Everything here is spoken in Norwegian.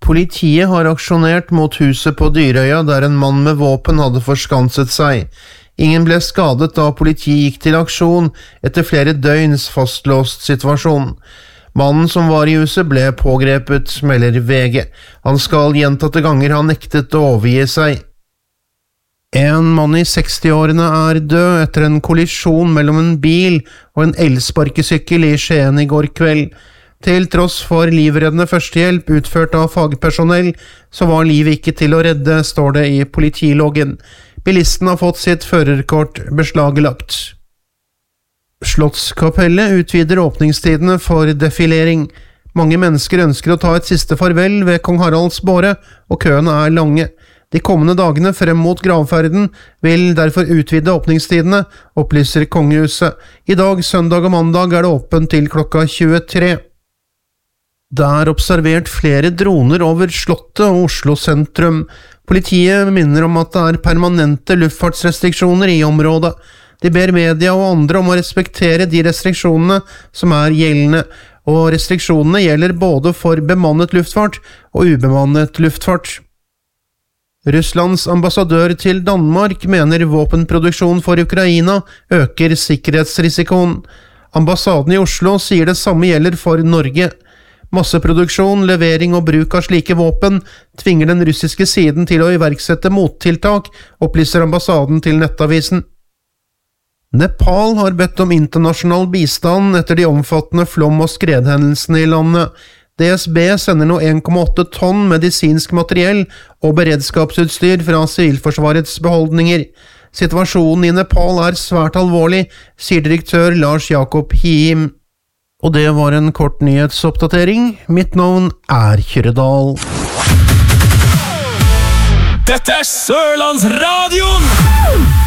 Politiet har aksjonert mot huset på Dyrøya der en mann med våpen hadde forskanset seg. Ingen ble skadet da politiet gikk til aksjon etter flere døgns fastlåst situasjon. Mannen som var i huset ble pågrepet, melder VG. Han skal gjentatte ganger ha nektet å overgi seg. En mann i 60-årene er død etter en kollisjon mellom en bil og en elsparkesykkel i Skien i går kveld. Til tross for livreddende førstehjelp utført av fagpersonell, så var livet ikke til å redde, står det i politiloggen. Bilisten har fått sitt førerkort beslaglagt. Slottskapellet utvider åpningstidene for defilering. Mange mennesker ønsker å ta et siste farvel ved Kong Haralds båre, og køene er lange. De kommende dagene frem mot gravferden vil derfor utvide åpningstidene, opplyser kongehuset. I dag, søndag og mandag er det åpent til klokka 23. Det er observert flere droner over Slottet og Oslo sentrum. Politiet minner om at det er permanente luftfartsrestriksjoner i området. De ber media og andre om å respektere de restriksjonene som er gjeldende, og restriksjonene gjelder både for bemannet luftfart og ubemannet luftfart. Russlands ambassadør til Danmark mener våpenproduksjon for Ukraina øker sikkerhetsrisikoen. Ambassaden i Oslo sier det samme gjelder for Norge. Masseproduksjon, levering og bruk av slike våpen tvinger den russiske siden til å iverksette mottiltak, opplyser ambassaden til Nettavisen. Nepal har bedt om internasjonal bistand etter de omfattende flom- og skredhendelsene i landet. DSB sender nå 1,8 tonn medisinsk materiell og beredskapsutstyr fra Sivilforsvarets beholdninger. Situasjonen i Nepal er svært alvorlig, sier direktør Lars Jakob Hiem. Og det var en kort nyhetsoppdatering. Mitt navn er Kyrredal. Dette er Sørlandsradion!